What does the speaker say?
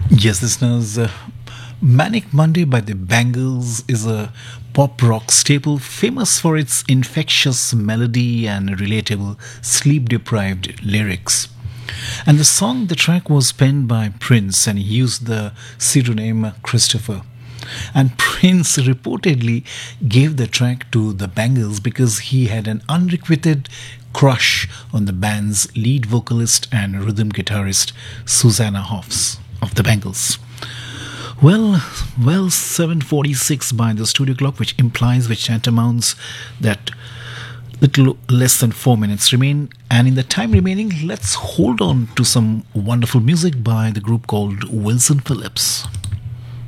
Yes, listeners, Manic Monday by the Bangles is a pop rock staple famous for its infectious melody and relatable sleep deprived lyrics. And the track was penned by Prince and he used the pseudonym Christopher. And Prince reportedly gave the track to the Bangles because he had an unrequited crush on the band's lead vocalist and rhythm guitarist Susanna Hoffs of the Bangles. Well, 7:46 by the studio clock, which tantamounts that little less than 4 minutes remain. And in the time remaining, let's hold on to some wonderful music by the group called Wilson Phillips.